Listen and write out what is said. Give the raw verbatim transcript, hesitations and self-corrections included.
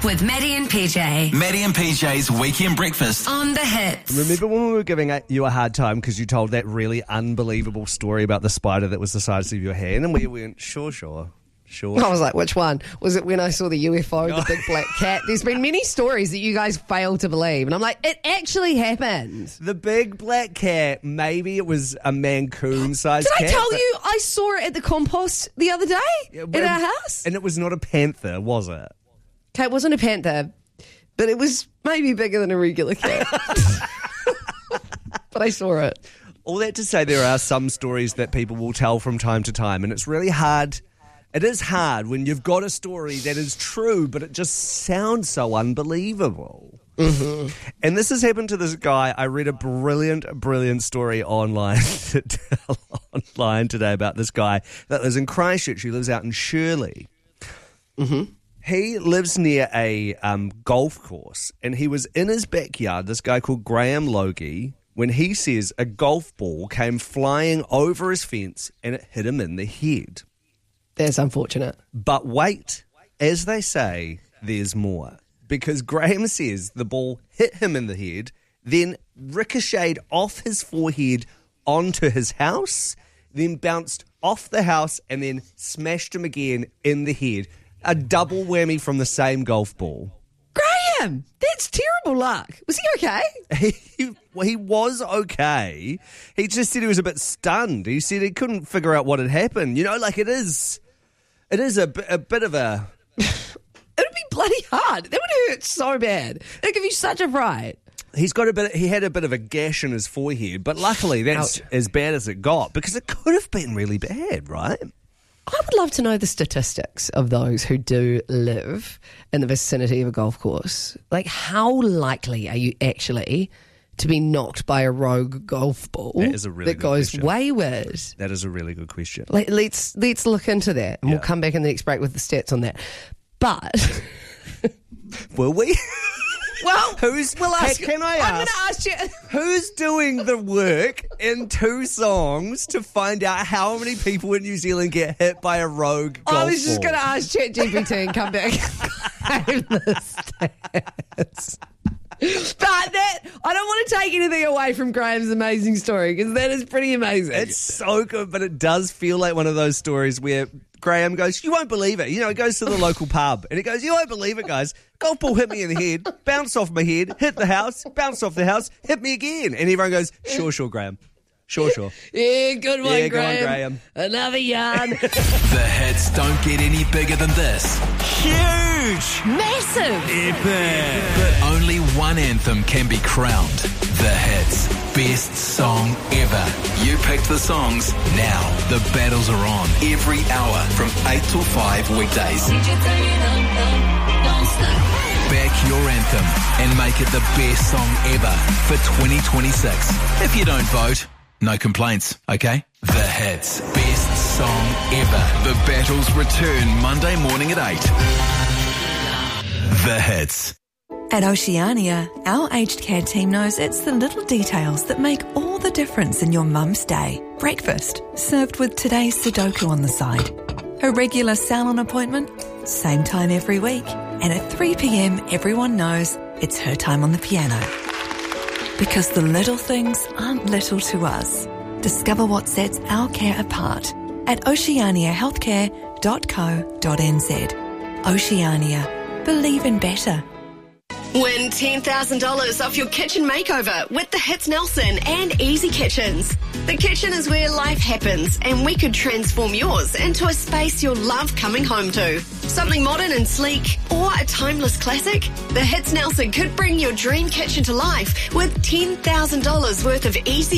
with Maddie and P J. Maddie and P J's Weekend Breakfast. On the Hits. Remember when we were giving you a hard time because you told that really unbelievable story about the spider that was the size of your hand, and we went, sure, sure. Sure. I was like, which one? Was it when I saw the U F O, the big black cat? There's been many stories that you guys fail to believe. And I'm like, it actually happened. The big black cat, maybe it was a Mancoon-sized Did cat. I tell you I saw it at the compost the other day Yeah, in but- our house? And it was not a panther, was it? Okay, it wasn't a panther, but it was maybe bigger than a regular cat. But I saw it. All that to say, there are some stories that people will tell from time to time, and it's really hard. It is hard when you've got a story that is true, but it just sounds so unbelievable. Mm-hmm. And this has happened to this guy. I read a brilliant, brilliant story online online today about this guy that lives in Christchurch. He lives out in Shirley. Mm-hmm. He lives near a um, golf course, and he was in his backyard, this guy called Graham Logie, when he says a golf ball came flying over his fence and it hit him in the head. That's unfortunate. But wait, as they say, there's more. Because Graham says the ball hit him in the head, then ricocheted off his forehead onto his house, then bounced off the house and then smashed him again in the head. A double whammy from the same golf ball. Graham, that's terrible luck. Was he okay? He, well, he was okay. He just said he was a bit stunned. He said he couldn't figure out what had happened. You know, like it is... It is a, b- a bit of a... It would be bloody hard. That would hurt so bad. It would give you such a fright. He's got a bit. He had a bit of a gash in his forehead, but luckily that's Ouch. as bad as it got because it could have been really bad, right? I would love to know the statistics of those who do live in the vicinity of a golf course. Like, how likely are you actually to be knocked by a rogue golf ball That is a really that good goes question. wayward? That is a really good question. Like, let's let's look into that, and Yeah. we'll come back in the next break with the stats on that. But Will we? well, Who's? we'll ask. Can I I'm going ask? to ask you. Who's doing the work in two songs to find out how many people in New Zealand get hit by a rogue golf I was just ball? going to ask ChatGPT and come back. the stats. But that I don't want to take anything away from Graham's amazing story because that is pretty amazing. It's so good, but it does feel like one of those stories where Graham goes, you won't believe it. You know, he goes to the local pub and he goes, you won't believe it, guys. Golf ball hit me in the head, bounced off my head, hit the house, bounced off the house, hit me again. And everyone goes, sure, sure, Graham. Sure, sure. Yeah, good one, Yeah, go on, Graham. Graham. Another yarn. The hits don't get any bigger than this. Huge! Massive. Epic! But only one anthem can be crowned. The hits. Best song ever. You picked the songs. Now the battles are on. Every hour from eight till five weekdays. Back your anthem and make it the best song ever for twenty twenty-six. If you don't vote, no complaints, okay? The hits. Best song ever. The battles return Monday morning at eight. The hits. At Oceania, our aged care team knows it's the little details that make all the difference in your mum's day. Breakfast, served with today's Sudoku on the side. A regular salon appointment, same time every week. And at three p.m, everyone knows it's her time on the piano. Because the little things aren't little to us. Discover what sets our care apart at oceania healthcare dot co dot n z. Oceania. Believe in better. Win ten thousand dollars off your kitchen makeover with the Hits Nelson and Easy Kitchens. The kitchen is where life happens, and we could transform yours into a space you'll love coming home to. Something modern and sleek, or a timeless classic? The Hits Nelson could bring your dream kitchen to life with ten thousand dollars worth of Easy